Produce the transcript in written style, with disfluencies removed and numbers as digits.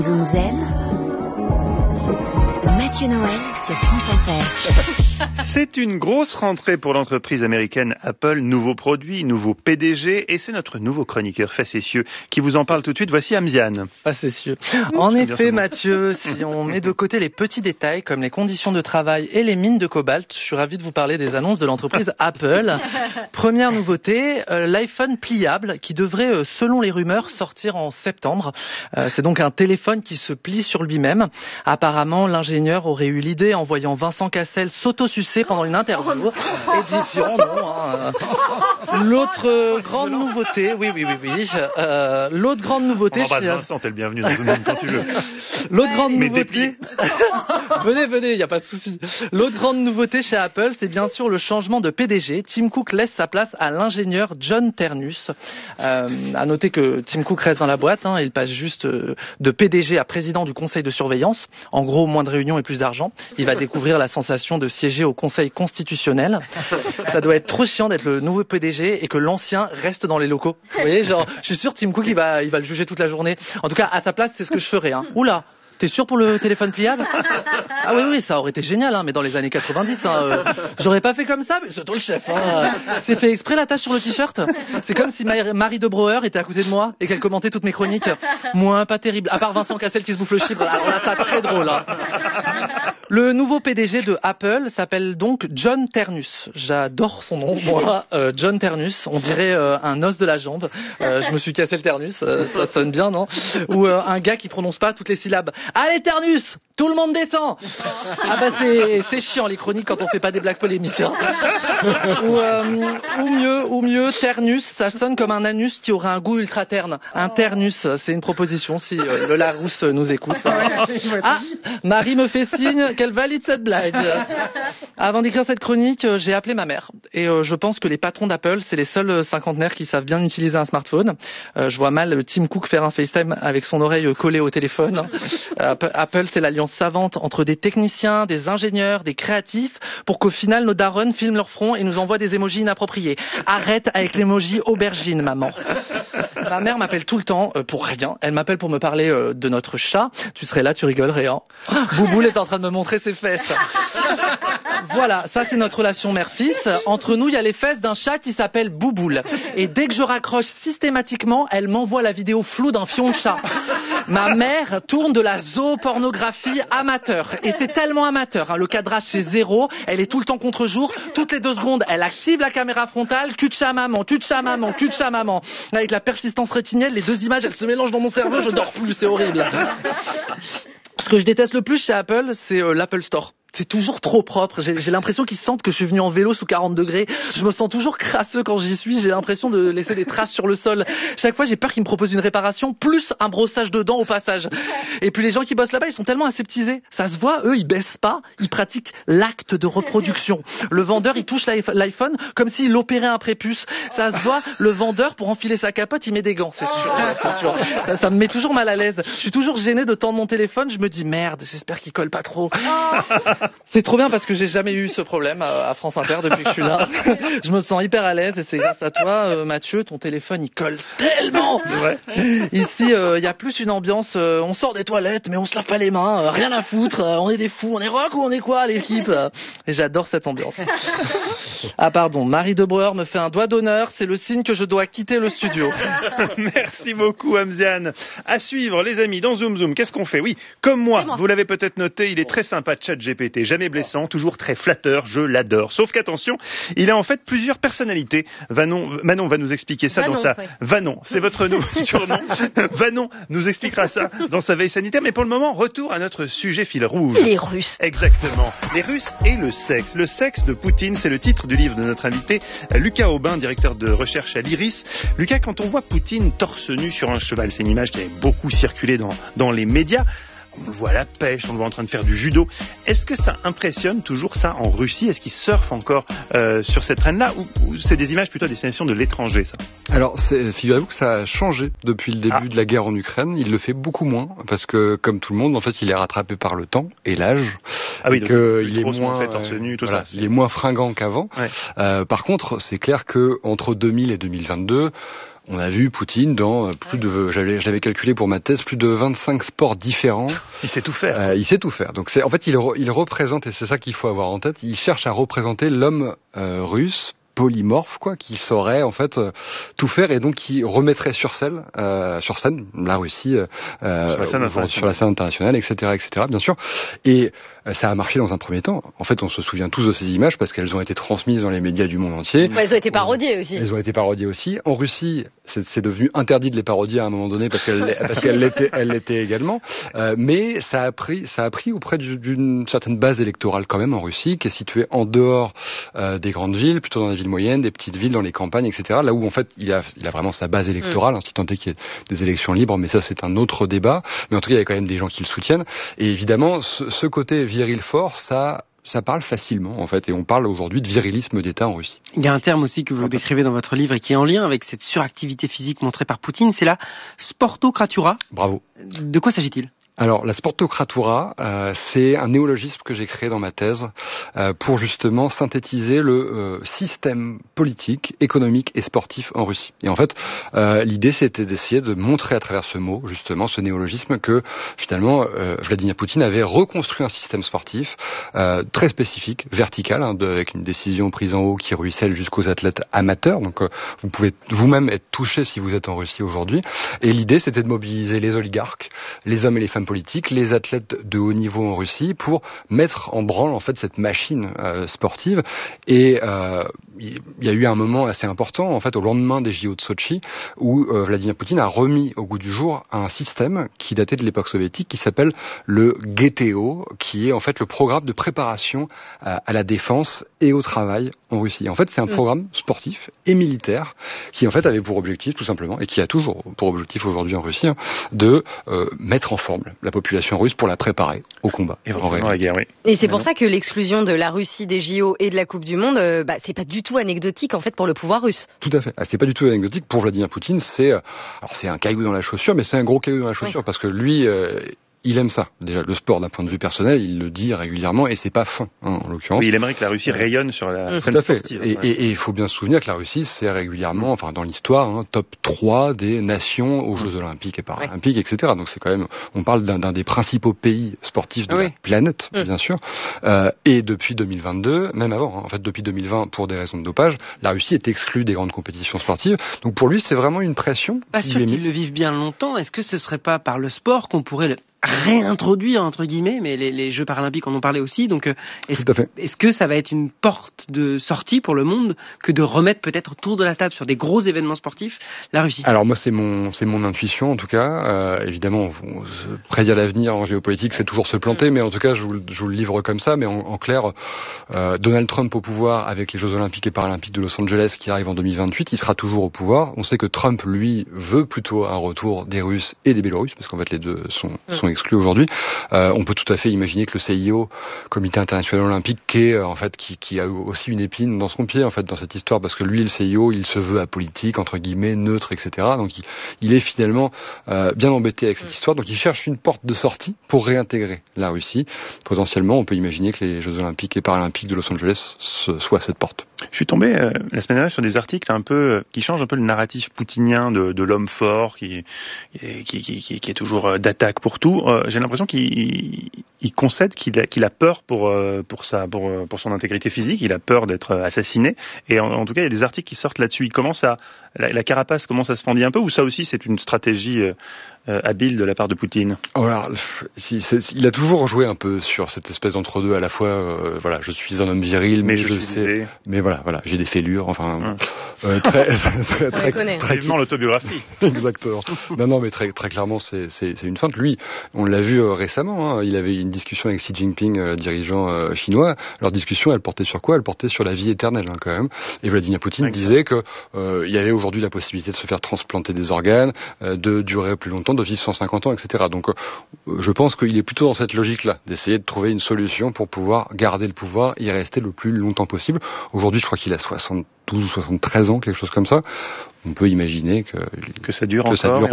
Zoom Zen, Mathieu Noël sur France Inter. C'est une grosse rentrée pour l'entreprise américaine Apple. Nouveaux produits, nouveau PDG, et c'est notre nouveau chroniqueur facétieux qui vous en parle tout de suite. Voici Amziane. Facétieux. En effet, Mathieu, si on met de côté les petits détails comme les conditions de travail et les mines de cobalt, je suis ravi de vous parler des annonces de l'entreprise Apple. Première nouveauté, l'iPhone pliable qui devrait, selon les rumeurs, sortir en septembre. C'est donc un téléphone qui se plie sur lui-même. Apparemment, l'ingénieur aurait eu l'idée en voyant Vincent Cassel s'auto-sucer pendant une interview, édifiant, non. L'autre grande nouveauté, l'autre grande nouveauté. On embrasse Vincent, t'es le bienvenu dans tout le monde quand tu veux. L'autre grande nouveauté. venez, y a pas de souci. L'autre grande nouveauté chez Apple, c'est bien sûr le changement de PDG. Tim Cook laisse sa place à l'ingénieur John Ternus. À noter que Tim Cook reste dans la boîte, il passe juste de PDG à président du conseil de surveillance. En gros, moins de réunions et plus d'argent. Il va découvrir la sensation de siéger au conseil constitutionnel. Ça doit être trop chiant d'être le nouveau PDG et que l'ancien reste dans les locaux. Vous voyez, genre, je suis sûr Tim Cook il va le juger toute la journée. En tout cas, à sa place, c'est ce que je ferais. Oula, t'es sûr pour le téléphone pliable? Ah oui, ça aurait été génial, mais dans les années 90, j'aurais pas fait comme ça, mais c'est toi le chef. C'est fait exprès la tache sur le t-shirt. C'est comme si Marie de Brouwer était à côté de moi et qu'elle commentait toutes mes chroniques. Moi, pas terrible. À part Vincent Cassel qui se bouffe le chibre. Alors là, ça très drôle. Le nouveau PDG de Apple s'appelle donc John Ternus. J'adore son nom, moi. John Ternus. On dirait un os de la jambe. Je me suis cassé le Ternus. Ça sonne bien, non? Ou un gars qui prononce pas toutes les syllabes. Allez Ternus, tout le monde descend. C'est chiant les chroniques quand on fait pas des blagues polémiques. Ou mieux, Ternus, ça sonne comme un anus qui aurait un goût ultra terne. Un Ternus, c'est une proposition si le Larousse nous écoute. Marie me fait signe qu'elle valide cette blague. Avant d'écrire cette chronique, j'ai appelé ma mère et je pense que les patrons d'Apple, c'est les seuls cinquantenaires qui savent bien utiliser un smartphone. Je vois mal Tim Cook faire un FaceTime avec son oreille collée au téléphone. Apple, c'est l'alliance savante entre des techniciens, des ingénieurs, des créatifs, pour qu'au final, nos darons filment leur front et nous envoient des émojis inappropriés. Arrête avec l'émoji aubergine, maman. Ma mère m'appelle tout le temps pour rien. Elle m'appelle pour me parler de notre chat. Tu serais là, tu rigolerais. Bouboule est en train de me montrer ses fesses. Voilà, ça c'est notre relation mère-fils. Entre nous, il y a les fesses d'un chat qui s'appelle Bouboule. Et dès que je raccroche systématiquement, elle m'envoie la vidéo floue d'un fion de chat. Ma mère tourne de la zoopornographie amateur. Et c'est tellement amateur, le cadrage c'est zéro, elle est tout le temps contre-jour. Toutes les 2 secondes, elle active la caméra frontale, cul de chat maman, cul de chat maman, cul de chat maman. Avec la persistance rétinienne, les 2 images, elles se mélangent dans mon cerveau, je dors plus, c'est horrible. Ce que je déteste le plus chez Apple, c'est l'Apple Store. C'est toujours trop propre. J'ai l'impression qu'ils sentent que je suis venu en vélo sous 40 degrés. Je me sens toujours crasseux quand j'y suis. J'ai l'impression de laisser des traces sur le sol. Chaque fois, j'ai peur qu'ils me proposent une réparation plus un brossage de dents au passage. Et puis les gens qui bossent là-bas, ils sont tellement aseptisés. Ça se voit, eux, ils baissent pas. Ils pratiquent l'acte de reproduction. Le vendeur, il touche l'iPhone comme s'il opérait un prépuce. Ça se voit, le vendeur, pour enfiler sa capote, il met des gants. C'est sûr. Ça me met toujours mal à l'aise. Je suis toujours gêné de tendre mon téléphone. Je me dis, merde, j'espère qu'il colle pas trop. C'est trop bien parce que j'ai jamais eu ce problème à France Inter depuis que je suis là. Je me sens hyper à l'aise et c'est grâce à toi, Mathieu, ton téléphone il colle tellement. Ouais. Ici, il y a plus une ambiance, on sort des toilettes mais on se lave pas les mains, rien à foutre, on est des fous, on est rock ou on est quoi l'équipe? Et j'adore cette ambiance. Ah pardon, Marie de Brouwer me fait un doigt d'honneur, c'est le signe que je dois quitter le studio. Merci beaucoup Amziane. À suivre les amis dans Zoom Zoom, qu'est-ce qu'on fait? Oui, comme moi, vous l'avez peut-être noté, il est très sympa ChatGPT, jamais blessant, toujours très flatteur, je l'adore. Sauf qu'attention, il a en fait plusieurs personnalités. Manon va nous expliquer ça dans sa... Vanon, c'est votre surnom. Vanon nous expliquera ça dans sa veille sanitaire. Mais pour le moment, retour à notre sujet fil rouge. Les Russes. Exactement. Les Russes et le sexe. Le sexe de Poutine, c'est le titre du livre de notre invité, Lucas Aubin, directeur de recherche à l'IRIS. Lucas, quand on voit Poutine torse nu sur un cheval, c'est une image qui a beaucoup circulé dans les médias. On le voit à la pêche, on le voit en train de faire du judo. Est-ce que ça impressionne toujours ça en Russie? Est-ce qu'ils surfent encore sur cette traîne-là ou c'est des images plutôt à destination de l'étranger, ça? Alors, figurez-vous que ça a changé depuis le début de la guerre en Ukraine. Il le fait beaucoup moins parce que, comme tout le monde, en fait, il est rattrapé par le temps et l'âge. Ah oui, donc il est moins torse nu, tout voilà, ça. il est moins fringant qu'avant. Ouais. Par contre, c'est clair que entre 2000 et 2022, On a vu Poutine dans j'avais calculé pour ma thèse, plus de 25 sports différents. Il sait tout faire. Il sait tout faire. Donc en fait, il représente, et c'est ça qu'il faut avoir en tête, il cherche à représenter l'homme russe polymorphe, qui saurait en fait tout faire et donc qui remettrait sur scène la Russie sur la scène internationale, etc., bien sûr. Et ça a marché dans un premier temps. En fait, on se souvient tous de ces images parce qu'elles ont été transmises dans les médias du monde entier. Elles ont été parodiées aussi. Elles ont été parodiées aussi. En Russie, c'est devenu interdit de les parodier à un moment donné parce qu'elles l'étaient également. Mais ça a pris auprès d'une certaine base électorale quand même en Russie, qui est située en dehors des grandes villes, plutôt dans les villes moyennes, des petites villes, dans les campagnes, etc. Là où en fait il a vraiment sa base électorale, si tant est qu'il y ait des élections libres, mais ça c'est un autre débat. Mais en tout cas, il y a quand même des gens qui le soutiennent. Et évidemment, ce côté viril fort, ça parle facilement en fait, et on parle aujourd'hui de virilisme d'État en Russie. Il y a un terme aussi que vous décrivez dans votre livre et qui est en lien avec cette suractivité physique montrée par Poutine, c'est la sportokratura. Bravo. De quoi s'agit-il ? Alors, la sportokratura, c'est un néologisme que j'ai créé dans ma thèse pour justement synthétiser le système politique, économique et sportif en Russie. Et en fait, l'idée, c'était d'essayer de montrer à travers ce mot, justement, ce néologisme, que finalement, Vladimir Poutine avait reconstruit un système sportif très spécifique, vertical, avec une décision prise en haut qui ruisselle jusqu'aux athlètes amateurs. Donc, vous pouvez vous-même être touché si vous êtes en Russie aujourd'hui. Et l'idée, c'était de mobiliser les oligarques, les hommes et les femmes politiques, les athlètes de haut niveau en Russie, pour mettre en branle en fait cette machine sportive. Et il y a eu un moment assez important en fait au lendemain des JO de Sotchi où Vladimir Poutine a remis au goût du jour un système qui datait de l'époque soviétique, qui s'appelle le GTO, qui est en fait le programme de préparation à la défense et au travail en Russie. En fait, c'est un programme sportif et militaire qui en fait avait pour objectif tout simplement, et qui a toujours pour objectif aujourd'hui en Russie, de mettre en forme la population russe pour la préparer au combat. Et vraiment à la guerre, oui. Et c'est pour ça que l'exclusion de la Russie des JO et de la Coupe du Monde, c'est pas du tout anecdotique en fait pour le pouvoir russe. Tout à fait. C'est pas du tout anecdotique pour Vladimir Poutine. C'est un caillou dans la chaussure, mais c'est un gros caillou dans la chaussure parce que lui. Il aime ça. Déjà, le sport, d'un point de vue personnel, il le dit régulièrement, et c'est pas fin, en l'occurrence. Oui, il aimerait que la Russie rayonne sur la scène sportive. Et il faut bien se souvenir que la Russie, c'est régulièrement, dans l'histoire, top 3 des nations aux Jeux Olympiques et Paralympiques, etc. Donc c'est quand même, on parle d'un des principaux pays sportifs de la planète, bien sûr. Et depuis 2022, même avant, depuis 2020, pour des raisons de dopage, la Russie est exclue des grandes compétitions sportives. Donc pour lui, c'est vraiment une pression. Pas sûr qu'il le vive bien longtemps. Est-ce que ce serait pas par le sport qu'on pourrait réintroduire entre guillemets, mais les Jeux paralympiques en ont parlé aussi, donc est-ce que ça va être une porte de sortie pour le monde que de remettre peut-être autour de la table sur des gros événements sportifs la Russie? Alors moi c'est mon intuition en tout cas, évidemment prédire l'avenir en géopolitique c'est toujours se planter, mais en tout cas je vous le livre comme ça, mais en clair Donald Trump au pouvoir avec les Jeux Olympiques et Paralympiques de Los Angeles qui arrivent en 2028, il sera toujours au pouvoir. On sait que Trump lui veut plutôt un retour des Russes et des Biélorusses parce qu'en fait les deux sont exclus aujourd'hui. On peut tout à fait imaginer que le CIO, Comité international olympique, qui a aussi une épine dans son pied en fait dans cette histoire, parce que lui, le CIO, il se veut apolitique, entre guillemets, neutre, etc. Donc il est finalement bien embêté avec cette histoire. Donc il cherche une porte de sortie pour réintégrer la Russie. Potentiellement, on peut imaginer que les Jeux Olympiques et Paralympiques de Los Angeles soient cette porte. Je suis tombé la semaine dernière sur des articles qui changent un peu le narratif poutinien de l'homme fort qui est toujours d'attaque pour tout. J'ai l'impression qu'il concède qu'il a peur pour son intégrité physique, il a peur d'être assassiné, et en tout cas il y a des articles qui sortent là-dessus. La carapace commence à se fendir un peu, ou ça aussi c'est une stratégie habile de la part de Poutine? Alors, il a toujours joué un peu sur cette espèce d'entre-deux, à la fois je suis un homme viril, mais je sais, mais voilà, j'ai des fêlures, très vivement l'autobiographie. Exactement. Non, mais très clairement, c'est une feinte. Lui, on l'a vu récemment, il avait une discussion avec Xi Jinping, dirigeant chinois. Leur discussion, elle portait sur quoi? Elle portait sur la vie éternelle, quand même. Et Vladimir Poutine disait que il y avait aujourd'hui la possibilité de se faire transplanter des organes, de durer plus longtemps, de vivre 150 ans, etc. Donc, je pense qu'il est plutôt dans cette logique-là, d'essayer de trouver une solution pour pouvoir garder le pouvoir et y rester le plus longtemps possible. Aujourd'hui, je crois qu'il a 72 ou 73 ans, quelque chose comme ça. On peut imaginer que ça dure encore.